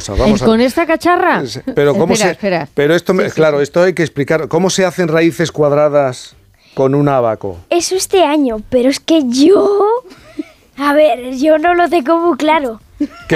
cosa. Vamos ¿Con esta cacharra? Pero ¿cómo Espera. Pero esto, claro, esto hay que explicar. ¿Cómo se hacen raíces cuadradas con un abaco? Eso este año, pero es que yo... A ver, yo no lo tengo muy claro.